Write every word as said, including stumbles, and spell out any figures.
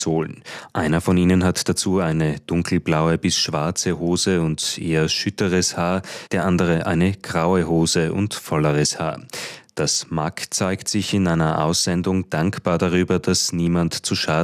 Sohlen. Einer von ihnen hat dazu eine dunkelblaue bis schwarze Hose und eher schütteres Haar, der andere eine graue Hose und volleres Haar. Das Mack zeigt sich in einer Aussendung dankbar darüber, dass niemand zu Schaden